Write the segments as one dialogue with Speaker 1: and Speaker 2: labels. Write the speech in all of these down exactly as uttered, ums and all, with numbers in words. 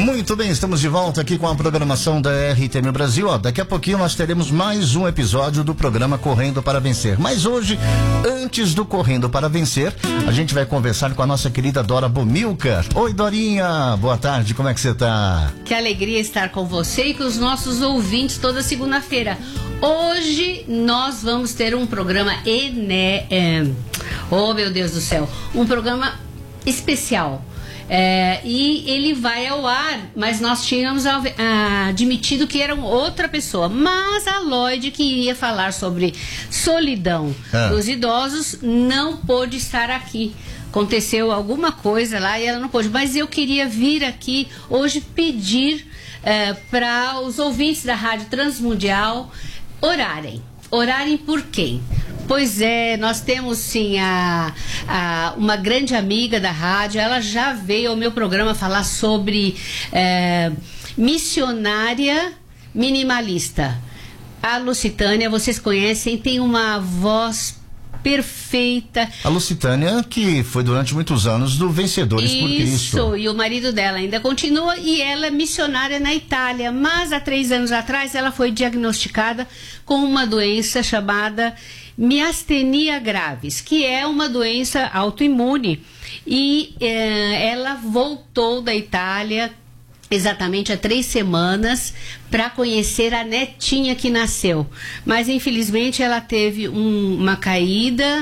Speaker 1: Muito bem, estamos de volta aqui com a programação da R T M Brasil. Ó, daqui a pouquinho nós teremos mais um episódio do programa Correndo para Vencer. Mas hoje, antes do Correndo para Vencer, a gente vai conversar com a nossa querida Dora Bomilcar. Oi, Dorinha, boa tarde, como é que você tá?
Speaker 2: Que alegria estar com você e com os nossos ouvintes toda segunda-feira. Hoje nós vamos ter um programa ené... É... Oh, meu Deus do céu, um programa especial. É, e ele vai ao ar, mas nós tínhamos ah, admitido que era outra pessoa. Mas a Lloyd, que iria falar sobre solidão ah. dos idosos, não pôde estar aqui. Aconteceu alguma coisa lá e ela não pôde. Mas eu queria vir aqui hoje pedir eh, para os ouvintes da Rádio Transmundial orarem. Orarem por quem? Pois é, nós temos sim a, a, uma grande amiga da rádio, ela já veio ao meu programa falar sobre é, missionária minimalista. A Lucitânia, vocês conhecem, tem uma voz perfeita.
Speaker 1: A Lucitânia, que foi durante muitos anos do Vencedores por Cristo.
Speaker 2: Isso, e o marido dela ainda continua, e ela é missionária na Itália, mas há três anos atrás ela foi diagnosticada com uma doença chamada miastenia graves, que é uma doença autoimune, e eh, ela voltou da Itália exatamente há três semanas para conhecer a netinha que nasceu, mas infelizmente ela teve um, uma caída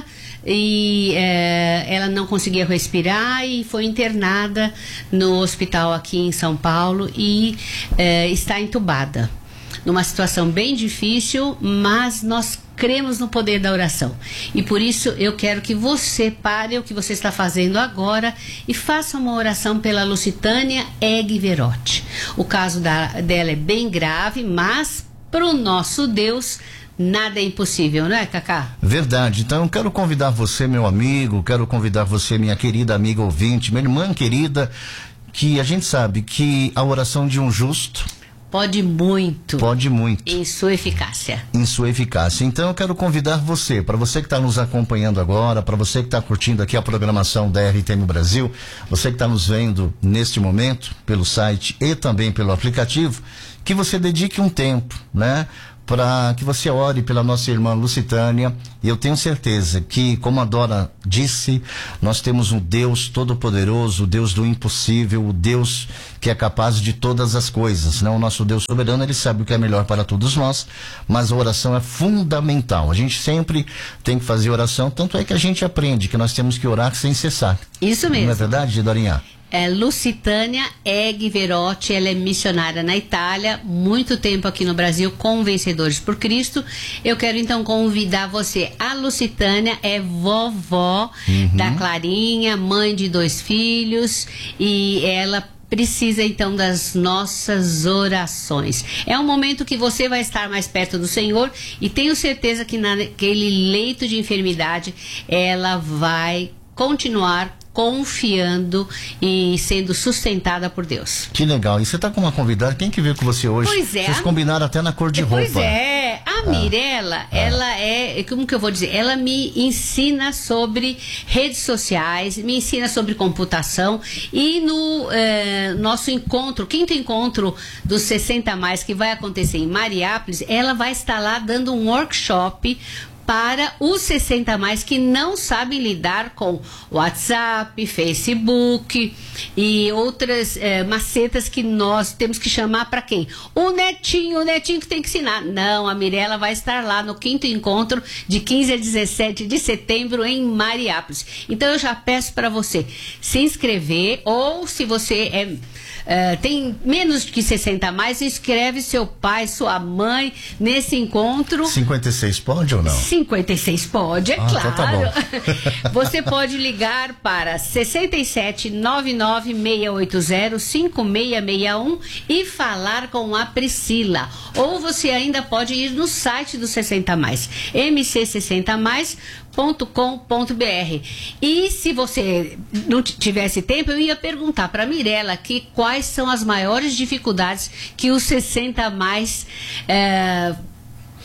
Speaker 2: e é, ela não conseguia respirar e foi internada no hospital aqui em São Paulo e é, está entubada, numa situação bem difícil, mas nós cremos no poder da oração. E por isso eu quero que você pare o que você está fazendo agora e faça uma oração pela Lucitânia Egg Verotti. O caso da, dela é bem grave, mas para o nosso Deus nada é impossível, não é, Cacá?
Speaker 1: Verdade. Então eu quero convidar você, meu amigo, quero convidar você, minha querida amiga ouvinte, minha irmã querida, que a gente sabe que a oração de um justo
Speaker 2: Pode muito.
Speaker 1: Pode muito.
Speaker 2: Em sua eficácia.
Speaker 1: Em sua eficácia. Então eu quero convidar você, para você que está nos acompanhando agora, para você que está curtindo aqui a programação da R T M Brasil, você que está nos vendo neste momento, pelo site e também pelo aplicativo, que você dedique um tempo, né? Para que você ore pela nossa irmã Lucitânia. E eu tenho certeza que, como a Dora disse, nós temos um Deus todo-poderoso, o Deus do impossível, o Deus que é capaz de todas as coisas, né? O nosso Deus soberano, ele sabe o que é melhor para todos nós, mas a oração é fundamental. A gente sempre tem que fazer oração, tanto é que a gente aprende que nós temos que orar sem cessar.
Speaker 2: Isso mesmo.
Speaker 1: Não é verdade, Dorinha?
Speaker 2: É Lucitânia Egg Verotti, ela é missionária na Itália, muito tempo aqui no Brasil com Vencedores por Cristo. Eu quero então convidar você. A Lucitânia é vovó uhum. da Clarinha, mãe de dois filhos, e ela precisa então das nossas orações. É um momento que você vai estar mais perto do Senhor, e tenho certeza que naquele leito de enfermidade ela vai continuar confiando e sendo sustentada por Deus.
Speaker 1: Que legal. E você está com uma convidada, quem que veio com você hoje?
Speaker 2: Pois é.
Speaker 1: Vocês combinaram até na cor de roupa.
Speaker 2: Pois é. A ah. Mirella, ah. ela é, como que eu vou dizer? Ela me ensina sobre redes sociais, me ensina sobre computação, e no eh, nosso encontro, quinto encontro dos sessenta a mais, que vai acontecer em Mariápolis, ela vai estar lá dando um workshop para os sessenta a mais que não sabem lidar com WhatsApp, Facebook e outras é, macetas que nós temos que chamar para quem? O netinho, o netinho que tem que ensinar. Não, a Mirella vai estar lá no quinto encontro de quinze a dezessete de setembro em Mariápolis. Então eu já peço para você se inscrever, ou se você é Uh, tem menos que sessenta a mais, inscreve seu pai, sua mãe nesse encontro.
Speaker 1: cinquenta e seis pode ou não?
Speaker 2: cinquenta e seis pode, é ah, claro.
Speaker 1: Então tá bom.
Speaker 2: Você pode ligar para sessenta e sete, nove nove seis oito zero, cinco seis seis um e falar com a Priscila. Ou você ainda pode ir no site do sessenta a mais, m c sessenta mais ponto com ponto b r. E se você não tivesse tempo, eu ia perguntar para a Mirella aqui quais são as maiores dificuldades que os sessenta a mais é,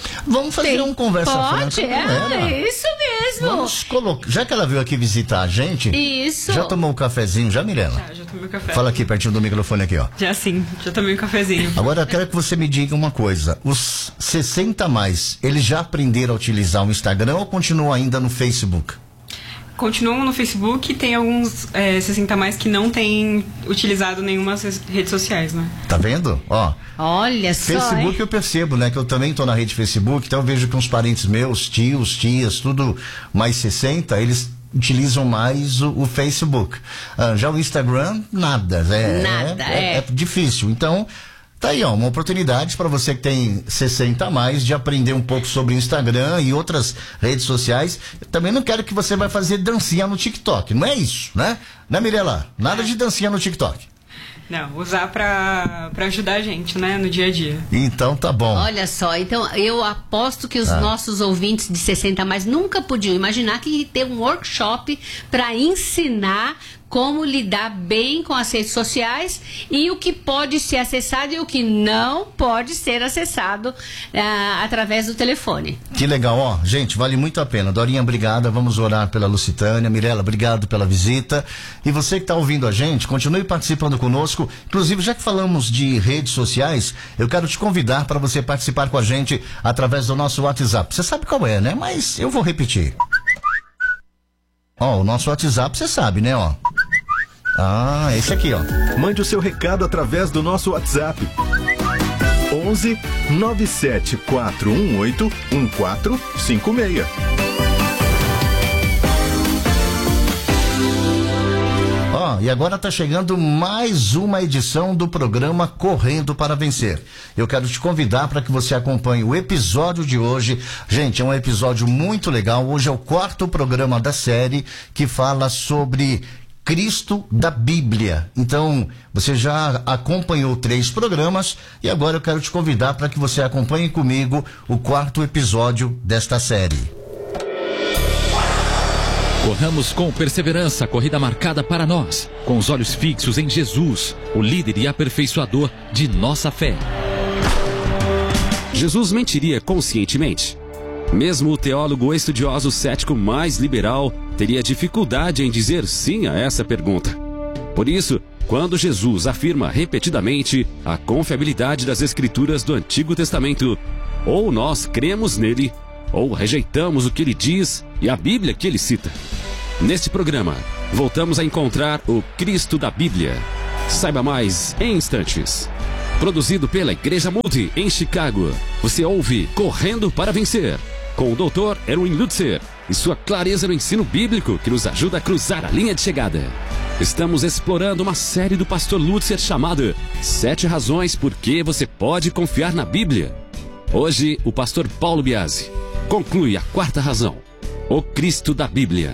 Speaker 1: Vamos fazer
Speaker 2: Tem.
Speaker 1: um conversa
Speaker 2: Pode,
Speaker 1: franca.
Speaker 2: é, é isso mesmo.
Speaker 1: Vamos colocar. Já que ela veio aqui visitar a gente,
Speaker 2: Isso.
Speaker 1: já tomou um cafezinho, já, Mirela?
Speaker 3: Já, já tomei um café.
Speaker 1: Fala aqui pertinho do microfone aqui, ó.
Speaker 3: Já sim, já tomei um cafezinho.
Speaker 1: Agora eu quero que você me diga uma coisa. Os sessenta mais, eles já aprenderam a utilizar o Instagram ou continuam ainda no Facebook?
Speaker 3: Continuam no Facebook, tem alguns é, sessenta mais que não têm utilizado nenhuma redes sociais, né?
Speaker 1: Tá vendo? Ó.
Speaker 2: Olha só,
Speaker 1: Facebook
Speaker 2: hein?
Speaker 1: eu percebo, né? Que eu também tô na rede Facebook, então eu vejo que uns parentes meus, tios, tias, tudo mais sessenta, eles utilizam mais o, o Facebook. Ah, já o Instagram, nada. É,
Speaker 2: Nada,
Speaker 1: é, é.
Speaker 2: é.
Speaker 1: é difícil. Então, tá aí, ó, uma oportunidade para você que tem sessenta a mais de aprender um pouco sobre o Instagram e outras redes sociais. Eu também não quero que você vai fazer dancinha no TikTok, não é isso, né? Né, Mirela? Nada de dancinha no TikTok.
Speaker 3: Não, usar pra, pra ajudar a gente, né, no dia a dia.
Speaker 1: Então tá bom.
Speaker 2: Olha só, então eu aposto que os
Speaker 1: Ah.
Speaker 2: nossos ouvintes de sessenta a mais nunca podiam imaginar que ia ter um workshop para ensinar como lidar bem com as redes sociais e o que pode ser acessado e o que não pode ser acessado ah, através do telefone.
Speaker 1: Que legal, ó, gente, vale muito a pena. Dorinha, obrigada, vamos orar pela Lucitânia. Mirela, obrigado pela visita. E você que está ouvindo a gente, continue participando conosco. Inclusive, já que falamos de redes sociais, eu quero te convidar para você participar com a gente através do nosso WhatsApp. Você sabe qual é, né? Mas eu vou repetir. Ó, o nosso WhatsApp, você sabe, né, ó. Ah, esse aqui, ó.
Speaker 4: Mande o seu recado através do nosso WhatsApp. onze nove sete quatro um oito um quatro cinco seis.
Speaker 1: Ó, e agora tá chegando mais uma edição do programa Correndo para Vencer. Eu quero te convidar para que você acompanhe o episódio de hoje. Gente, é um episódio muito legal. Hoje é o quarto programa da série que fala sobre Cristo da Bíblia. Então, você já acompanhou três programas e agora eu quero te convidar para que você acompanhe comigo o quarto episódio desta série.
Speaker 5: Corramos com perseverança a corrida marcada para nós, com os olhos fixos em Jesus, o líder e aperfeiçoador de nossa fé.
Speaker 6: Jesus mentiria conscientemente? Mesmo o teólogo estudioso cético mais liberal teria dificuldade em dizer sim a essa pergunta. Por isso, quando Jesus afirma repetidamente a confiabilidade das Escrituras do Antigo Testamento, ou nós cremos nele, ou rejeitamos o que ele diz e a Bíblia que ele cita. Neste programa, voltamos a encontrar o Cristo da Bíblia. Saiba mais em instantes. Produzido pela Igreja Multi em Chicago, você ouve Correndo para Vencer, com o doutor Erwin Lutzer e sua clareza no ensino bíblico que nos ajuda a cruzar a linha de chegada. Estamos explorando uma série do pastor Lutzer chamada Sete Razões por que você pode confiar na Bíblia. Hoje, o pastor Paulo Biasi conclui a quarta razão, o Cristo da Bíblia.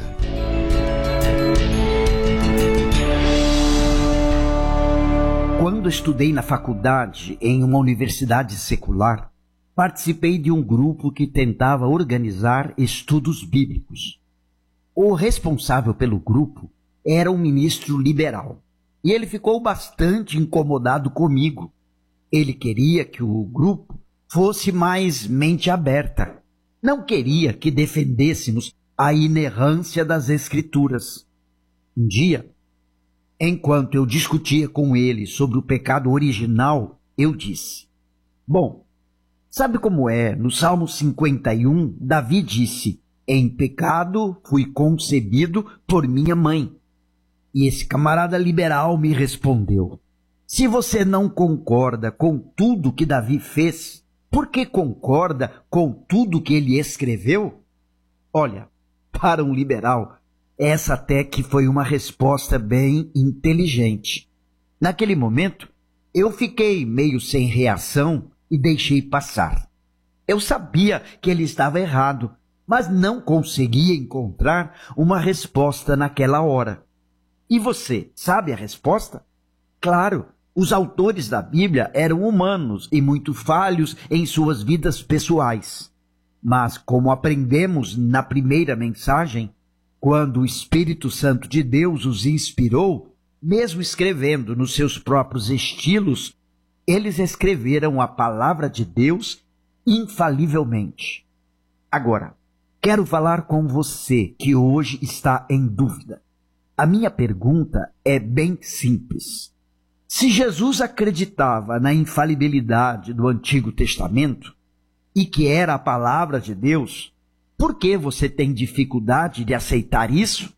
Speaker 7: Quando estudei na faculdade, em uma universidade secular, participei de um grupo que tentava organizar estudos bíblicos. O responsável pelo grupo era um ministro liberal, e ele ficou bastante incomodado comigo. Ele queria que o grupo fosse mais mente aberta. Não queria que defendêssemos a inerrância das Escrituras. Um dia, enquanto eu discutia com ele sobre o pecado original, eu disse: Bom, sabe como é? No Salmo cinquenta e um, Davi disse: Em pecado fui concebido por minha mãe. E esse camarada liberal me respondeu: Se você não concorda com tudo que Davi fez, por que concorda com tudo que ele escreveu? Olha, para um liberal, essa até que foi uma resposta bem inteligente. Naquele momento, eu fiquei meio sem reação e deixei passar. Eu sabia que ele estava errado, mas não conseguia encontrar uma resposta naquela hora. E você, sabe a resposta? Claro, os autores da Bíblia eram humanos e muito falhos em suas vidas pessoais. Mas, como aprendemos na primeira mensagem, quando o Espírito Santo de Deus os inspirou, mesmo escrevendo nos seus próprios estilos, eles escreveram a palavra de Deus infalivelmente. Agora, quero falar com você que hoje está em dúvida. A minha pergunta é bem simples. Se Jesus acreditava na infalibilidade do Antigo Testamento e que era a palavra de Deus, por que você tem dificuldade de aceitar isso?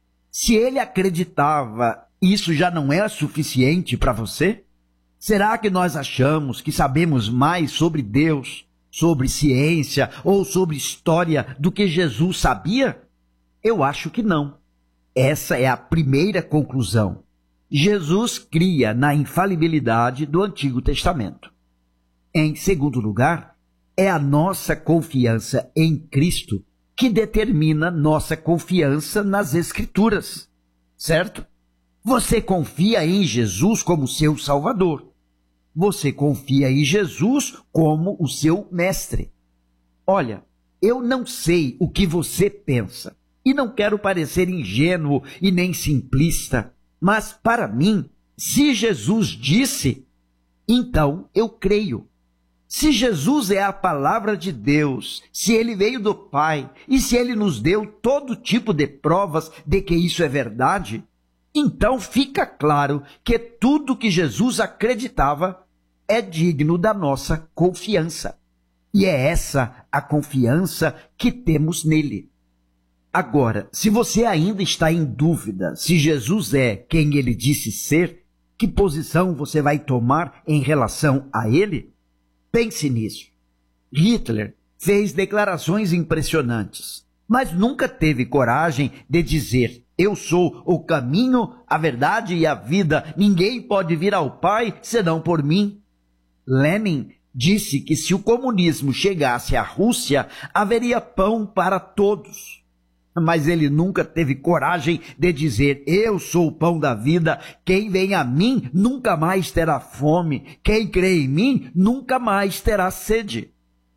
Speaker 7: Se ele acreditava, isso já não é suficiente para você? Será que nós achamos que sabemos mais sobre Deus, sobre ciência ou sobre história do que Jesus sabia? Eu acho que não. Essa é a primeira conclusão. Jesus cria na infalibilidade do Antigo Testamento. Em segundo lugar, é a nossa confiança em Cristo que determina nossa confiança nas Escrituras, certo? Você confia em Jesus como seu Salvador. Você confia em Jesus como o seu mestre. Olha, eu não sei o que você pensa e não quero parecer ingênuo e nem simplista, mas para mim, se Jesus disse, então eu creio. Se Jesus é a palavra de Deus, se ele veio do Pai e se ele nos deu todo tipo de provas de que isso é verdade, então fica claro que tudo que Jesus acreditava é digno da nossa confiança. E é essa a confiança que temos nele. Agora, se você ainda está em dúvida se Jesus é quem ele disse ser, que posição você vai tomar em relação a ele? Pense nisso. Hitler fez declarações impressionantes, mas nunca teve coragem de dizer: eu sou o caminho, a verdade e a vida. Ninguém pode vir ao Pai senão por mim. Lenin disse que se o comunismo chegasse à Rússia, haveria pão para todos. Mas ele nunca teve coragem de dizer: eu sou o pão da vida, quem vem a mim nunca mais terá fome, quem crê em mim nunca mais terá sede.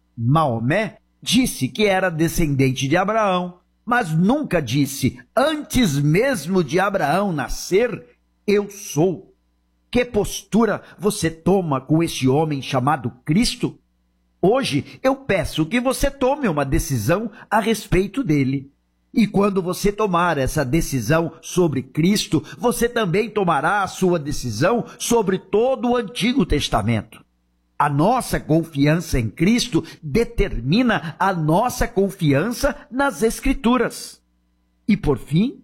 Speaker 7: Maomé disse que era descendente de Abraão, mas nunca disse, antes mesmo de Abraão nascer, eu sou. Que postura você toma com esse homem chamado Cristo? Hoje eu peço que você tome uma decisão a respeito dele. E quando você tomar essa decisão sobre Cristo, você também tomará a sua decisão sobre todo o Antigo Testamento. A nossa confiança em Cristo determina a nossa confiança nas Escrituras. E por fim,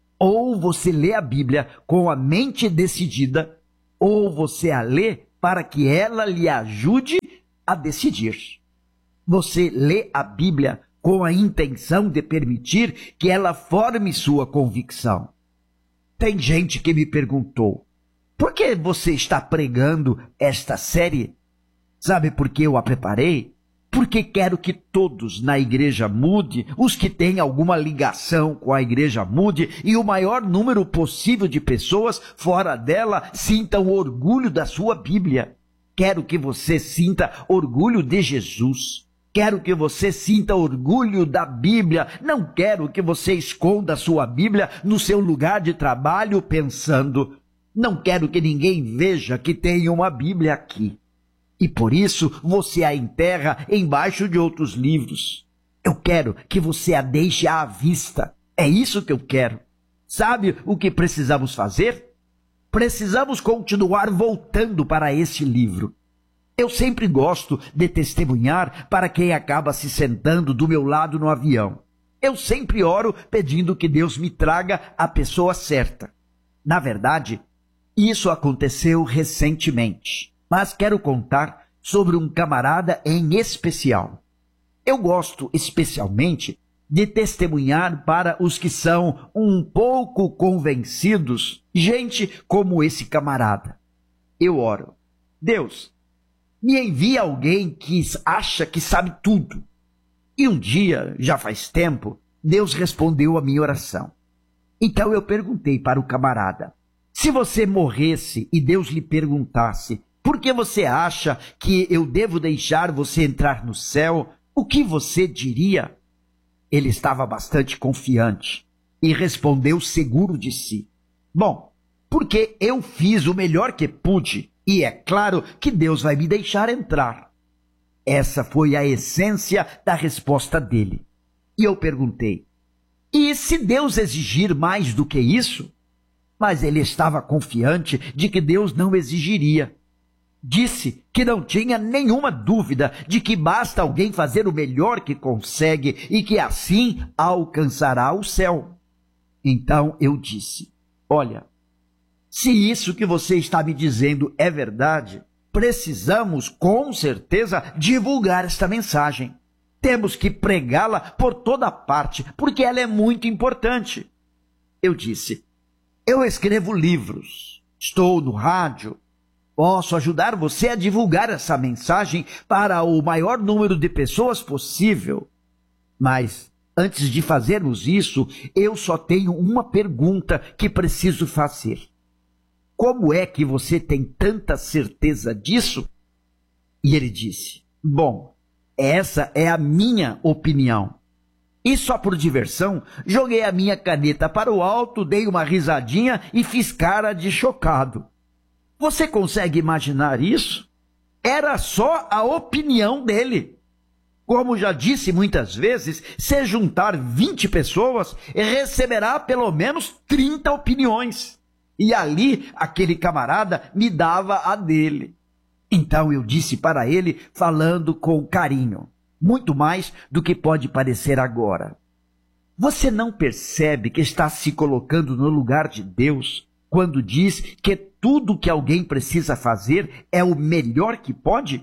Speaker 7: ou você lê a Bíblia com a mente decidida, ou você a lê para que ela lhe ajude a decidir. Você lê a Bíblia com a intenção de permitir que ela forme sua convicção. Tem gente que me perguntou: por que você está pregando esta série? Sabe por que eu a preparei? Porque quero que todos na igreja mude, os que têm alguma ligação com a igreja mude, e o maior número possível de pessoas fora dela sintam orgulho da sua Bíblia. Quero que você sinta orgulho de Jesus. Quero que você sinta orgulho da Bíblia. Não quero que você esconda a sua Bíblia no seu lugar de trabalho pensando: não quero que ninguém veja que tem uma Bíblia aqui. E por isso você a enterra embaixo de outros livros. Eu quero que você a deixe à vista. É isso que eu quero. Sabe o que precisamos fazer? Precisamos continuar voltando para esse livro. Eu sempre gosto de testemunhar para quem acaba se sentando do meu lado no avião. Eu sempre oro pedindo que Deus me traga a pessoa certa. Na verdade, isso aconteceu recentemente, mas quero contar sobre um camarada em especial. Eu gosto especialmente de testemunhar para os que são um pouco convencidos, gente como esse camarada. Eu oro: Deus, me envia alguém que acha que sabe tudo. E um dia, já faz tempo, Deus respondeu a minha oração. Então eu perguntei para o camarada: se você morresse e Deus lhe perguntasse por que você acha que eu devo deixar você entrar no céu, o que você diria? Ele estava bastante confiante e respondeu seguro de si: bom, porque eu fiz o melhor que pude. E é claro que Deus vai me deixar entrar. Essa foi a essência da resposta dele. E eu perguntei, e se Deus exigir mais do que isso? Mas ele estava confiante de que Deus não exigiria. Disse que não tinha nenhuma dúvida de que basta alguém fazer o melhor que consegue e que assim alcançará o céu. Então eu disse, olha, se isso que você está me dizendo é verdade, precisamos com certeza divulgar esta mensagem. Temos que pregá-la por toda parte, porque ela é muito importante. Eu disse, eu escrevo livros, estou no rádio, posso ajudar você a divulgar essa mensagem para o maior número de pessoas possível. Mas, antes de fazermos isso, eu só tenho uma pergunta que preciso fazer. Como é que você tem tanta certeza disso? E ele disse, bom, essa é a minha opinião. E só por diversão, joguei a minha caneta para o alto, dei uma risadinha e fiz cara de chocado. Você consegue imaginar isso? Era só a opinião dele. Como já disse muitas vezes, se juntar vinte pessoas, receberá pelo menos trinta opiniões. E ali, aquele camarada me dava a dele. Então eu disse para ele, falando com carinho, muito mais do que pode parecer agora. Você não percebe que está se colocando no lugar de Deus quando diz que tudo que alguém precisa fazer é o melhor que pode?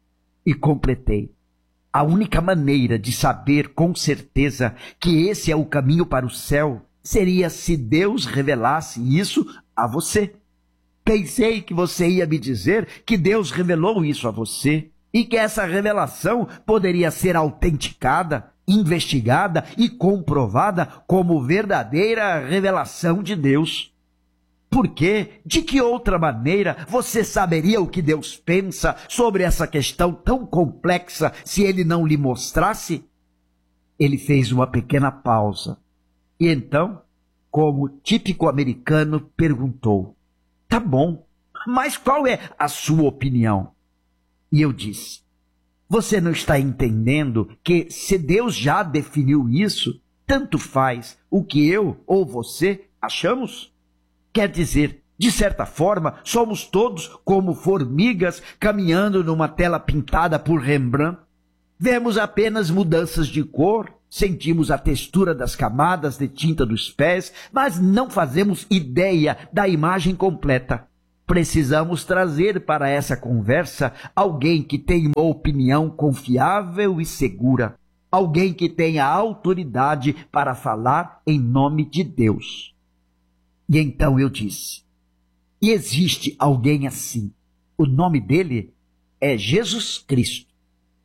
Speaker 7: E completei. A única maneira de saber com certeza que esse é o caminho para o céu seria se Deus revelasse isso a você. Pensei que você ia me dizer que Deus revelou isso a você e que essa revelação poderia ser autenticada, investigada e comprovada como verdadeira revelação de Deus. Porque, de que outra maneira você saberia o que Deus pensa sobre essa questão tão complexa se ele não lhe mostrasse? Ele fez uma pequena pausa e então, como típico americano, perguntou, tá bom, mas qual é a sua opinião? E eu disse, você não está entendendo que se Deus já definiu isso, tanto faz o que eu ou você achamos? Quer dizer, de certa forma, somos todos como formigas caminhando numa tela pintada por Rembrandt. Vemos apenas mudanças de cor, sentimos a textura das camadas de tinta dos pés, mas não fazemos ideia da imagem completa. Precisamos trazer para essa conversa alguém que tenha uma opinião confiável e segura, alguém que tenha autoridade para falar em nome de Deus. E então eu disse, e existe alguém assim, o nome dele é Jesus Cristo.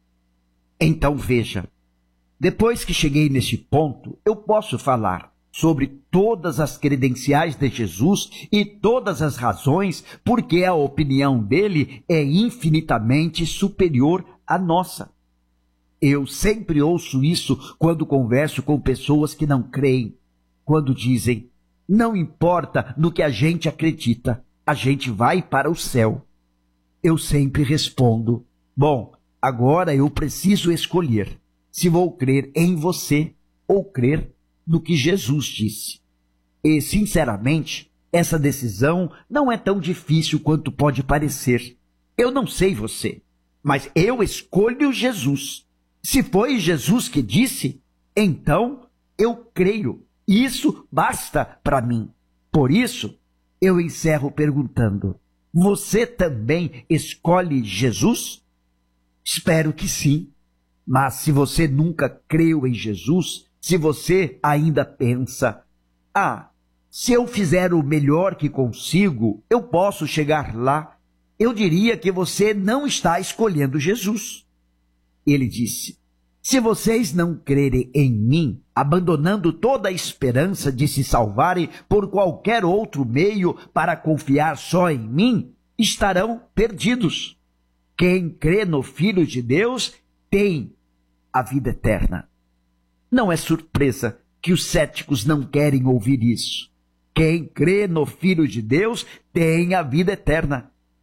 Speaker 7: Então veja, depois que cheguei neste ponto, eu posso falar sobre todas as credenciais de Jesus e todas as razões porque a opinião dele é infinitamente superior à nossa. Eu sempre ouço isso quando converso com pessoas que não creem, quando dizem, não importa no que a gente acredita, a gente vai para o céu. Eu sempre respondo, bom, agora eu preciso escolher se vou crer em você ou crer no que Jesus disse. E, sinceramente, essa decisão não é tão difícil quanto pode parecer. Eu não sei você, mas eu escolho Jesus. Se foi Jesus que disse, então eu creio. Isso basta para mim. Por isso, eu encerro perguntando, você também escolhe Jesus? Espero que sim. Mas se você nunca creu em Jesus, se você ainda pensa, ah, se eu fizer o melhor que consigo, eu posso chegar lá, eu diria que você não está escolhendo Jesus. Ele disse, se vocês não crerem em mim, abandonando toda a esperança de se salvarem por qualquer outro meio para confiar só em mim, estarão perdidos. Quem crê no Filho de Deus tem a vida eterna. Não é surpresa que os céticos não querem ouvir isso. Quem crê no Filho de Deus tem a vida eterna.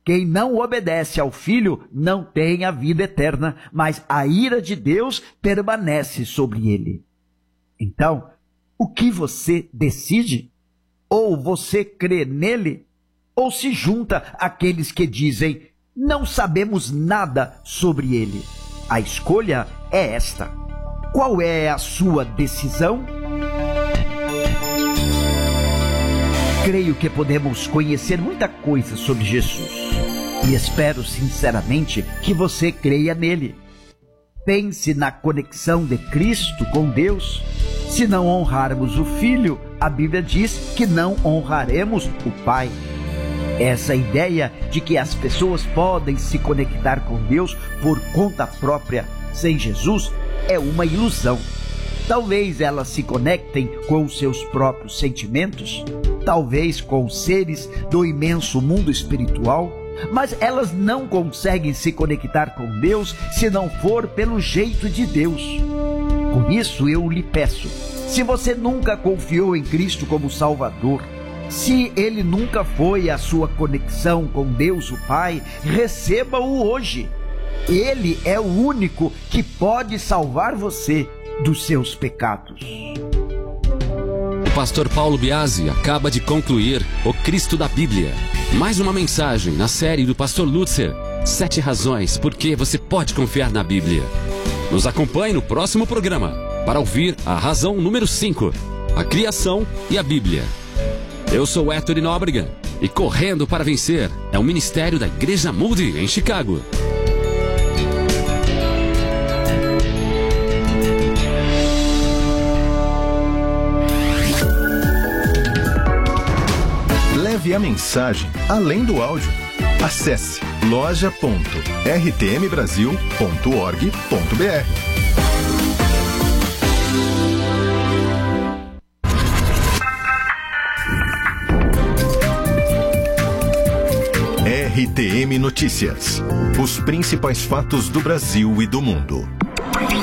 Speaker 7: quem não obedece ao Filho não tem a vida eterna, mas a ira de Deus permanece sobre ele. Então, o que você decide? Ou você crê nele, ou se junta àqueles que dizem, não sabemos nada sobre ele. A escolha é esta. Qual é a sua decisão? Creio que podemos conhecer muita coisa sobre Jesus e espero sinceramente que você creia nele. Pense na conexão de Cristo com Deus. Se não honrarmos o Filho, a Bíblia diz que não honraremos o Pai. Essa ideia de que as pessoas podem se conectar com Deus por conta própria sem Jesus é uma ilusão. Talvez elas se conectem com os seus próprios sentimentos, talvez com seres do imenso mundo espiritual, mas elas não conseguem se conectar com Deus se não for pelo jeito de Deus. Por isso eu lhe peço, se você nunca confiou em Cristo como Salvador, se Ele nunca foi a sua conexão com Deus o Pai, receba-o hoje. Ele é o único que pode salvar você dos seus pecados.
Speaker 6: O pastor Paulo Biasi acaba de concluir o Cristo da Bíblia. Mais uma mensagem na série do pastor Lutzer, Sete Razões por que você pode confiar na Bíblia. Nos acompanhe no próximo programa para ouvir a razão número cinco, a criação e a Bíblia. Eu sou Héctor Nóbrega e Correndo para Vencer é um ministério da Igreja Moody em Chicago.
Speaker 4: Leve a mensagem além do áudio. Acesse loja ponto r t m brasil ponto org ponto b r. R T M Notícias. Os principais fatos do Brasil e do mundo.